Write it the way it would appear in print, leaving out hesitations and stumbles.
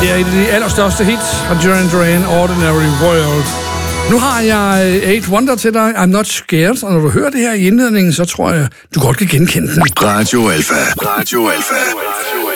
Det er et af de allerstørste hits fra Duran Duran, Ordinary World. Nu har jeg 8 Wonder til dig, I'm Not Scared, og når du hører det her i indledningen, så tror jeg, du godt kan genkende den. Radio Alpha. Radio Alpha.